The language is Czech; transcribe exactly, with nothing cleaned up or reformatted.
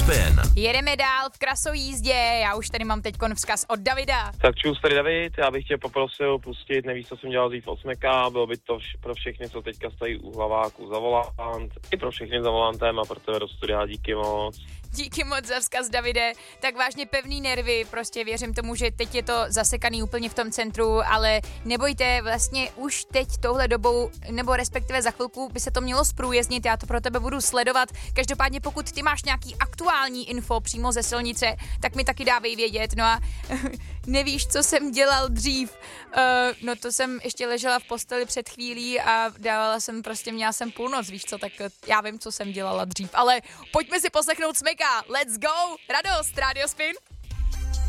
Spin. Jedeme dál v krasojízdě, já už tady mám teďkon vzkaz od Davida. Tak čus, tady David, já bych tě poprosil pustit, nevíš, co jsem dělal dřív osmeka, bylo by to vš- pro všechny, co teďka stojí u hlaváku za volant, i pro všechny za volantem a pro tebe do studia, díky moc. Díky moc za vzkaz, Davide. Tak vážně pevný nervy, prostě věřím tomu, že teď je to zasekaný úplně v tom centru, ale nebojte, vlastně už teď touhle dobou, nebo respektive za chvilku by se to mělo zprůjezdnit, já to pro tebe budu sledovat. Každopádně pokud ty máš nějaký aktuální info přímo ze silnice, tak mi taky dávej vědět. No a nevíš, co jsem dělal dřív. Uh, no to jsem ještě ležela v posteli před chvílí a dávala jsem prostě, měla jsem půlnoc, víš co, tak já vím, co jsem dělala dřív. Ale pojďme si poslechnout Smeka. Let's go! Radost, Radio Spin.